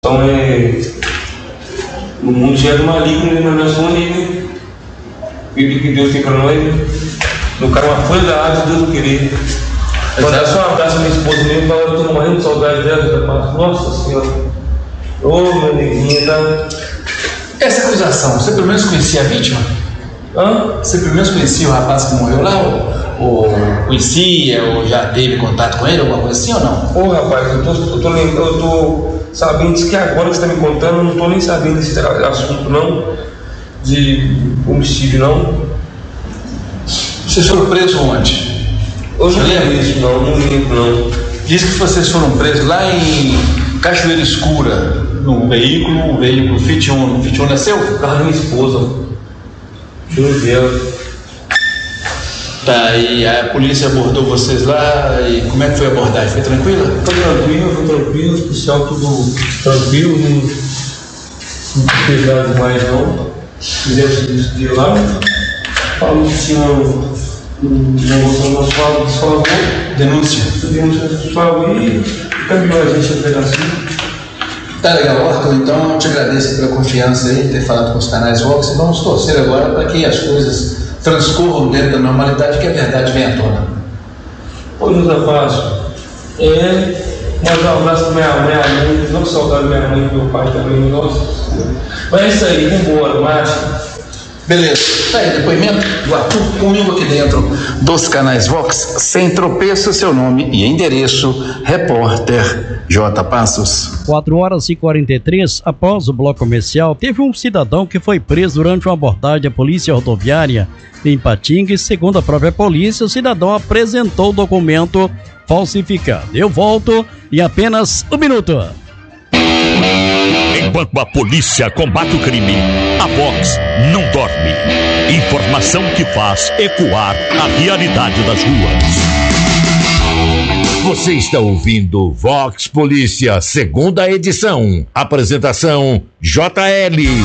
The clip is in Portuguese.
Então no mundo já é do maligno, mas nós somos livres. Bíblia que Deus tem para nós. No cara, uma folha da arte, Deus não querer. Mandar só um abraço à minha esposa mesmo, que eu estou morrendo de saudade dela. Nossa Senhora. Ô, minha neguinha, tá? Essa acusação, você pelo menos conhecia a vítima? Você pelo menos conhecia o rapaz que morreu lá? Ou conhecia, ou já teve contato com ele, alguma coisa assim ou não? Ô, rapaz, eu tô sabendo disso que agora que você está me contando, eu não estou nem sabendo desse assunto não, de homicídio não. Vocês foram presos onde? Eu não lembro disso não lembro não. Diz que vocês foram presos lá em Cachoeira Escura, num veículo Fiat Uno. O Fiat Uno é seu? Carro da minha esposa. Deus Deus. Tá, e a polícia abordou vocês lá, e como é que foi a abordagem? Foi tranquila? Foi tranquilo, o policial tudo tranquilo, não fez nada demais não. Fizeram o serviço dele lá, falou que tinha negócio no nosso favor, denúncia do favor e caminhou a gente até assim. Tá legal, Arthur, então eu te agradeço pela confiança aí, ter falado com os canais Vox, e vamos torcer agora para que as coisas transcorram dentro da normalidade, que a verdade vem à tona. Ô José Fácil, mandar um abraço para minha mãe, não saudade da minha mãe e meu pai também, nossa. Mas é isso aí, vambora, marcha. Beleza, tá aí, depoimento do Arthur comigo aqui dentro dos canais Vox, sem tropeço, seu nome e endereço, repórter J. Passos. 4h43, após o bloco comercial, teve um cidadão que foi preso durante uma abordagem à polícia rodoviária em Patinga e, segundo a própria polícia, o cidadão apresentou o documento falsificado. Eu volto em apenas um minuto. Enquanto a polícia combate o crime, a Vox não dorme. Informação que faz ecoar a realidade das ruas. Você está ouvindo Vox Polícia, segunda edição. Apresentação JL.